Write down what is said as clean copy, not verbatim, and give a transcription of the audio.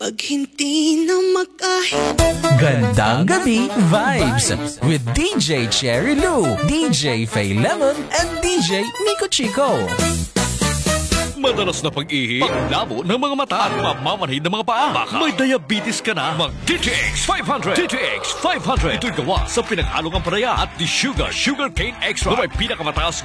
Pag hindi na makahinga. Gandang Gabi Vibes with DJ Cherry Lou, DJ Faye Lemon, and DJ Nico Chico. Madalas na pag-ihi, paglabo ng mga mata at pamamanhid ng mga paa. Baka may diabetes ka na, mag-DTX 500. DTX 500. Ito'y gawa sa pinaghalong ang panaya at di sugar cane extra na may pinakamataas